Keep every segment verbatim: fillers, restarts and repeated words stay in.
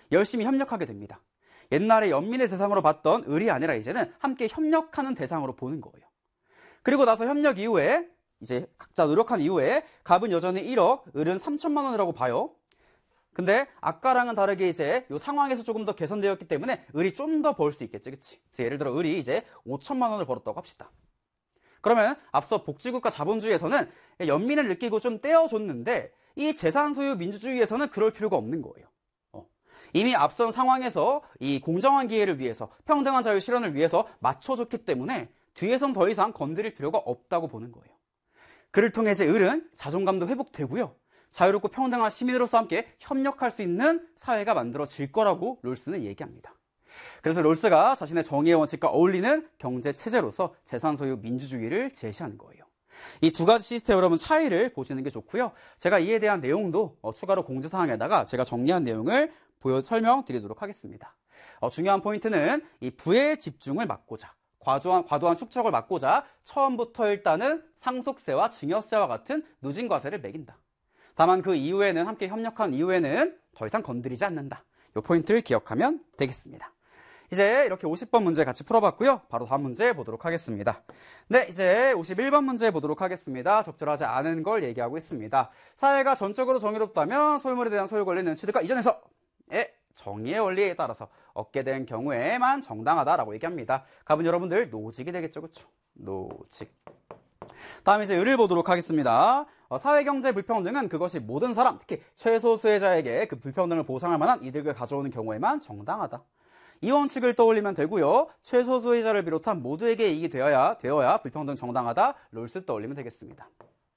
열심히 협력하게 됩니다. 옛날에 연민의 대상으로 봤던 을이 아니라 이제는 함께 협력하는 대상으로 보는 거예요. 그리고 나서 협력 이후에 이제 각자 노력한 이후에 갑은 여전히 일억, 을은 삼천만 원이라고 봐요. 근데 아까랑은 다르게 이제 이 상황에서 조금 더 개선되었기 때문에 을이 좀 더 벌 수 있겠지, 그치? 그래서 예를 들어 을이 이제 오천만 원을 벌었다고 합시다. 그러면 앞서 복지국가 자본주의에서는 연민을 느끼고 좀 떼어줬는데 이 재산 소유 민주주의에서는 그럴 필요가 없는 거예요. 어. 이미 앞선 상황에서 이 공정한 기회를 위해서 평등한 자유 실현을 위해서 맞춰줬기 때문에 뒤에선 더 이상 건드릴 필요가 없다고 보는 거예요. 그를 통해 이제 을은 자존감도 회복되고요. 자유롭고 평등한 시민으로서 함께 협력할 수 있는 사회가 만들어질 거라고 롤스는 얘기합니다. 그래서 롤스가 자신의 정의의 원칙과 어울리는 경제 체제로서 재산 소유 민주주의를 제시하는 거예요. 이 두 가지 시스템 여러분 차이를 보시는 게 좋고요. 제가 이에 대한 내용도 어, 추가로 공지사항에다가 제가 정리한 내용을 보여 설명드리도록 하겠습니다. 어, 중요한 포인트는 이 부의 집중을 막고자 과도한, 과도한 축적을 막고자 처음부터 일단은 상속세와 증여세와 같은 누진과세를 매긴다. 다만 그 이후에는 함께 협력한 이후에는 더 이상 건드리지 않는다. 이 포인트를 기억하면 되겠습니다. 이제 이렇게 오십 번 문제 같이 풀어봤고요. 바로 다음 문제 보도록 하겠습니다. 네, 이제 오십일 번 문제 보도록 하겠습니다. 적절하지 않은 걸 얘기하고 있습니다. 사회가 전적으로 정의롭다면 소유물에 대한 소유 권리는 취득과 이전에서의 정의의 원리에 따라서 얻게 된 경우에만 정당하다라고 얘기합니다. 가분 여러분들 노직이 되겠죠, 그렇죠? 노직. 다음 이제 을을 보도록 하겠습니다. 어, 사회경제 불평등은 그것이 모든 사람, 특히 최소수혜자에게 그 불평등을 보상할 만한 이득을 가져오는 경우에만 정당하다. 이 원칙을 떠올리면 되고요. 최소수혜자를 비롯한 모두에게 이익이 되어야, 되어야 불평등 정당하다. 롤스 떠올리면 되겠습니다.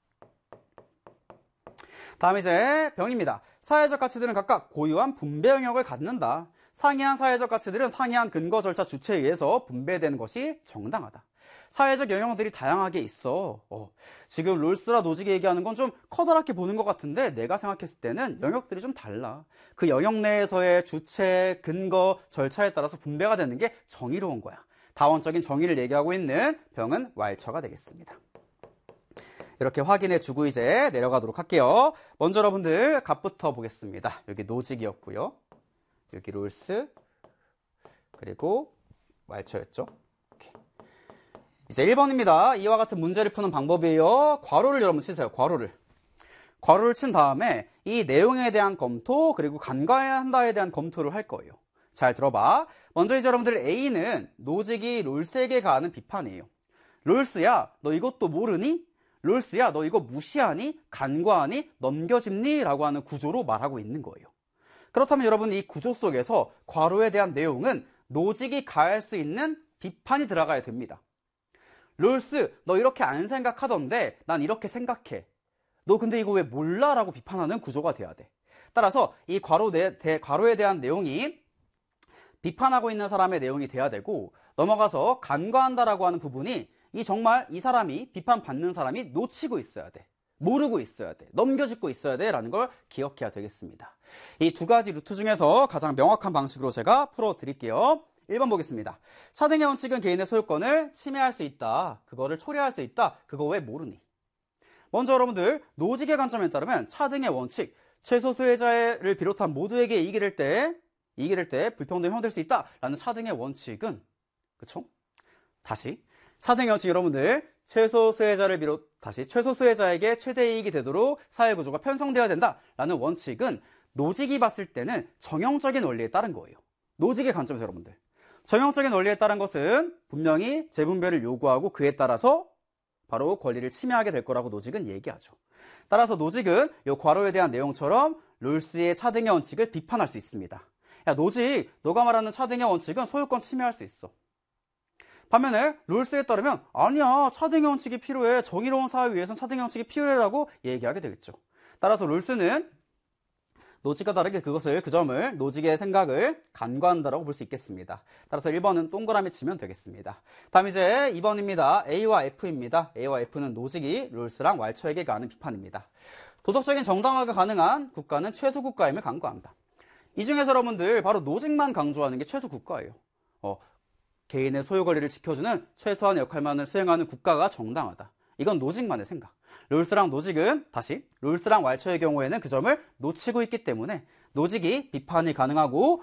다음 이제 병입니다. 사회적 가치들은 각각 고유한 분배 영역을 갖는다. 상이한 사회적 가치들은 상이한 근거 절차 주체에 의해서 분배되는 것이 정당하다. 사회적 영역들이 다양하게 있어. 어, 지금 롤스라 노직이 얘기하는 건 좀 커다랗게 보는 것 같은데 내가 생각했을 때는 영역들이 좀 달라. 그 영역 내에서의 주체, 근거, 절차에 따라서 분배가 되는 게 정의로운 거야. 다원적인 정의를 얘기하고 있는 병은 왈처가 되겠습니다. 이렇게 확인해 주고 이제 내려가도록 할게요. 먼저 여러분들 갑부터 보겠습니다. 여기 노직이었고요. 여기 롤스, 그리고 왈처였죠. 이제 일 번입니다. 이와 같은 문제를 푸는 방법이에요. 괄호를 여러분 치세요. 괄호를. 괄호를 친 다음에 이 내용에 대한 검토 그리고 간과해야 한다에 대한 검토를 할 거예요. 잘 들어봐. 먼저 이제 여러분들 A는 노직이 롤스에게 가하는 비판이에요. 롤스야, 너 이것도 모르니? 롤스야, 너 이거 무시하니? 간과하니? 넘겨짚니? 라고 하는 구조로 말하고 있는 거예요. 그렇다면 여러분 이 구조 속에서 괄호에 대한 내용은 노직이 가할 수 있는 비판이 들어가야 됩니다. 롤스, 너 이렇게 안 생각하던데 난 이렇게 생각해. 너 근데 이거 왜 몰라? 라고 비판하는 구조가 돼야 돼. 따라서 이 괄호 내, 대, 괄호에 대한 내용이 비판하고 있는 사람의 내용이 돼야 되고 넘어가서 간과한다라고 하는 부분이 이 정말 이 사람이 비판받는 사람이 놓치고 있어야 돼. 모르고 있어야 돼. 넘겨짚고 있어야 돼. 라는 걸 기억해야 되겠습니다. 이 두 가지 루트 중에서 가장 명확한 방식으로 제가 풀어드릴게요. 일 번 보겠습니다. 차등의 원칙은 개인의 소유권을 침해할 수 있다. 그거를 초래할 수 있다. 그거 왜 모르니? 먼저 여러분들 노직의 관점에 따르면 차등의 원칙, 최소수혜자를 비롯한 모두에게 이익이 될 때, 이익이 될 때 불평등이 형성될 수 있다. 라는 차등의 원칙은, 그쵸? 다시 차등의 원칙 여러분들 최소수혜자를 비롯 다시 최소수혜자에게 최대 이익이 되도록 사회구조가 편성되어야 된다. 라는 원칙은 노직이 봤을 때는 정형적인 원리에 따른 거예요. 노직의 관점에서 여러분들. 정형적인 원리에 따른 것은 분명히 재분배를 요구하고 그에 따라서 바로 권리를 침해하게 될 거라고 노직은 얘기하죠. 따라서 노직은 이 괄호에 대한 내용처럼 롤스의 차등의 원칙을 비판할 수 있습니다. 야, 노직, 너가 말하는 차등의 원칙은 소유권 침해할 수 있어. 반면에 롤스에 따르면 아니야, 차등의 원칙이 필요해. 정의로운 사회 위해서는 차등의 원칙이 필요해라고 얘기하게 되겠죠. 따라서 롤스는 노직과 다르게 그것을, 그 점을, 노직의 생각을 간과한다라고 볼 수 있겠습니다. 따라서 일 번은 동그라미 치면 되겠습니다. 다음 이제 이 번입니다. A와 F입니다. A와 F는 노직이 롤스랑 왈처에게 가는 비판입니다. 도덕적인 정당화가 가능한 국가는 최소국가임을 간과한다. 이 중에서 여러분들 바로 노직만 강조하는 게 최소국가예요. 어, 개인의 소유 권리를 지켜주는 최소한의 역할만을 수행하는 국가가 정당하다. 이건 노직만의 생각. 롤스랑 노직은 다시 롤스랑 왈처의 경우에는 그 점을 놓치고 있기 때문에 노직이 비판이 가능하고